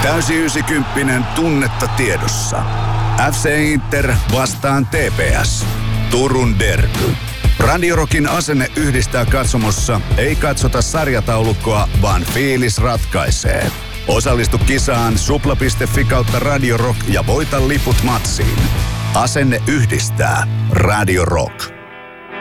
Täysi 90 tunnetta tiedossa. FC Inter vastaan TPS. Turun derby. Radio Rockin asenne yhdistää katsomossa. Ei katsota sarjataulukkoa, vaan fiilis ratkaisee. Osallistu kisaan supla.fi/kautta Radio Rock ja voita liput matsiin. Asenne yhdistää. Radio Rock.